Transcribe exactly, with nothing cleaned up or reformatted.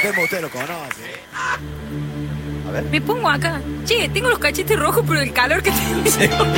usted, usted lo conoce. A ver. Me pongo acá. Che, tengo los cachetes rojos por el calor que tengo.